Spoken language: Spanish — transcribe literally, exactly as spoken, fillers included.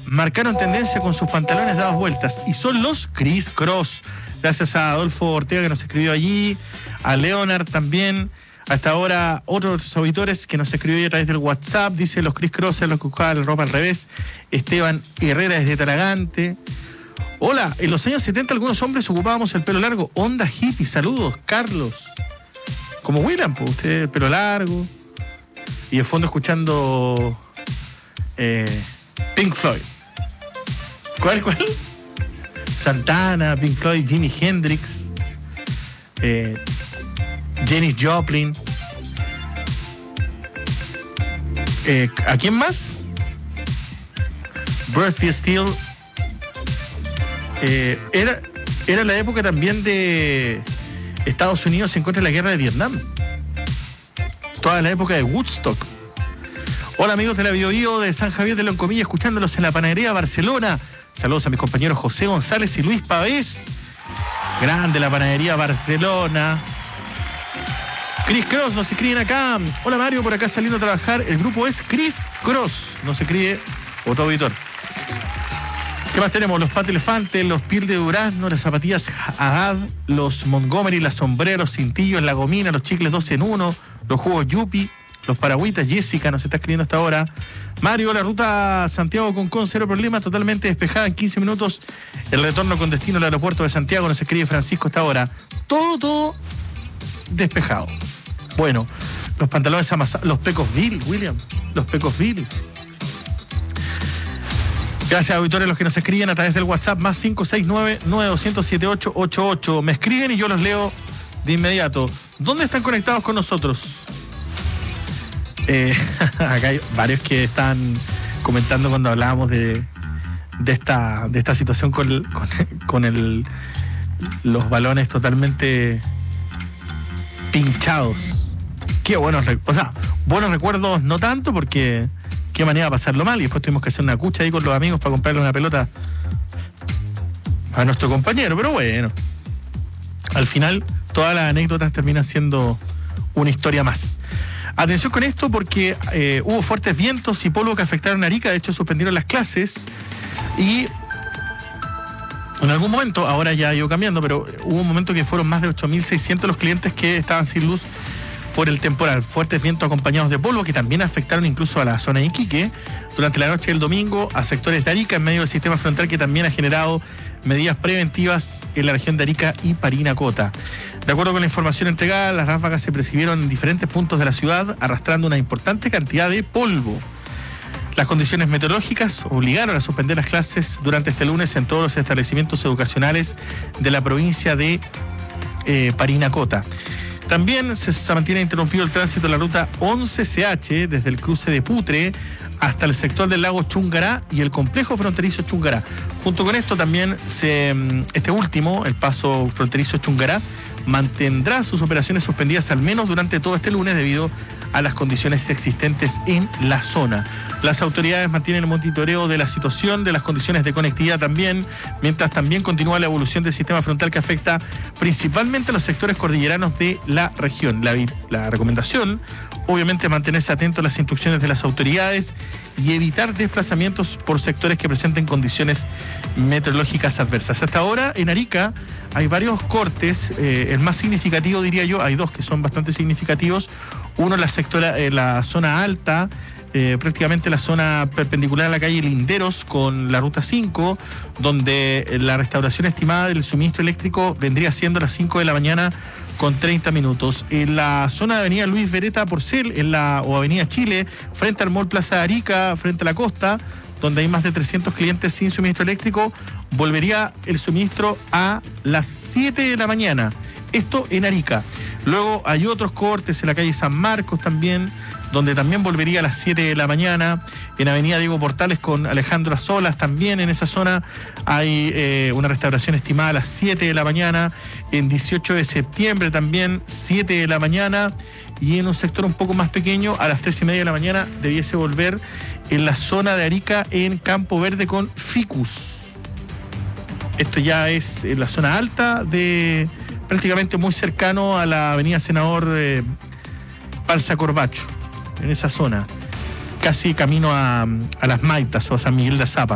marcaron tendencia con sus pantalones dados vueltas y son los Criss Cross. Gracias a Adolfo Ortega que nos escribió allí, a Leonard también. Hasta ahora otros auditores que nos escribió a través del WhatsApp, dice los Criss Cross es los que buscaban la ropa al revés. Esteban Herrera desde Talagante. Hola, en los años setenta algunos hombres ocupábamos el pelo largo, onda hippie, saludos, Carlos. Como William, pues usted el pelo largo. Y de fondo escuchando eh, Pink Floyd. ¿Cuál, cuál? Santana, Pink Floyd, Jimi Hendrix, eh, Janis Joplin. Eh, ¿A quién más? Crosby, Stills. Eh, era, era la época también de Estados Unidos en contra de la guerra de Vietnam. Toda la época de Woodstock. Hola amigos de la Bio Bio de San Javier de Loncomilla, escuchándolos en la panadería Barcelona. Saludos a mis compañeros José González y Luis Pavés. Grande la panadería Barcelona. Criss Cross, nos escriben acá. Hola Mario, por acá saliendo a trabajar. El grupo es Criss Cross. Nos escribe otro auditor. ¿Qué más tenemos? Los Pat Elefante, los Pil de Durazno, las zapatillas Haddad, los Montgomery, las sombreros, los cintillos, la gomina, los chicles dos en uno, los jugos Yupi, los paragüitas. Jessica nos está escribiendo hasta ahora. Mario, la ruta Santiago-Concón, cero problema, totalmente despejada en quince minutos. El retorno con destino al aeropuerto de Santiago, nos escribe Francisco hasta ahora. Todo, todo despejado. Bueno, los pantalones amasados, los Pecosville, William, los Pecosville. Gracias, auditores, los que nos escriben a través del WhatsApp, más cinco seis nueve, nueve dos cero cero, siete ocho ocho ocho. Me escriben y yo los leo de inmediato. ¿Dónde están conectados con nosotros? Eh, acá hay varios que están comentando cuando hablábamos de, de, esta, de esta situación con, el, con, con el, los balones totalmente pinchados. Qué buenos, o sea, buenos recuerdos no tanto porque... Qué manera de pasarlo mal, y después tuvimos que hacer una cucha ahí con los amigos para comprarle una pelota a nuestro compañero, pero bueno, al final todas las anécdotas terminan siendo una historia más. Atención con esto porque eh, hubo fuertes vientos y polvo que afectaron a Arica, de hecho suspendieron las clases y en algún momento, ahora ya ha ido cambiando, pero hubo un momento que fueron más de ocho mil seiscientos los clientes que estaban sin luz por el temporal. Fuertes vientos acompañados de polvo que también afectaron incluso a la zona de Iquique durante la noche del domingo, a sectores de Arica en medio del sistema frontal que también ha generado medidas preventivas en la región de Arica y Parinacota. De acuerdo con la información entregada, las ráfagas se percibieron en diferentes puntos de la ciudad, arrastrando una importante cantidad de polvo. Las condiciones meteorológicas obligaron a suspender las clases durante este lunes en todos los establecimientos educacionales de la provincia de eh, Parinacota. También se, se mantiene interrumpido el tránsito de la ruta once C H desde el cruce de Putre hasta el sector del lago Chungará y el complejo fronterizo Chungará. Junto con esto también se, este último, el paso fronterizo Chungará, mantendrá sus operaciones suspendidas al menos durante todo este lunes debido a las condiciones existentes en la zona. Las autoridades mantienen el monitoreo de la situación, de las condiciones de conectividad también, mientras también continúa la evolución del sistema frontal que afecta principalmente a los sectores cordilleranos de la región. La, la recomendación, obviamente, es mantenerse atento a las instrucciones de las autoridades y evitar desplazamientos por sectores que presenten condiciones meteorológicas adversas. Hasta ahora, en Arica, hay varios cortes. Eh, el más significativo, diría yo, hay dos que son bastante significativos. Uno en la, sectora, eh, la zona alta, eh, prácticamente la zona perpendicular a la calle Linderos con la ruta cinco, donde la restauración estimada del suministro eléctrico vendría siendo a las cinco de la mañana con treinta minutos. En la zona de avenida Luis Beretta Porcel, en la, o avenida Chile, frente al Mall Plaza Arica, frente a la costa, donde hay más de trescientos clientes sin suministro eléctrico, volvería el suministro a las siete de la mañana. Esto en Arica. Luego hay otros cortes en la calle San Marcos también, donde también volvería a las siete de la mañana. En avenida Diego Portales con Alejandro Solas también en esa zona hay eh, una restauración estimada a las siete de la mañana. En dieciocho de septiembre también siete de la mañana. Y en un sector un poco más pequeño a las tres y media de la mañana debiese volver en la zona de Arica en Campo Verde con Ficus. Esto ya es en la zona alta de... prácticamente muy cercano a la avenida Senador eh, Balsa Corbacho, en esa zona, casi camino a, a Las Maitas o a San Miguel de Azapa.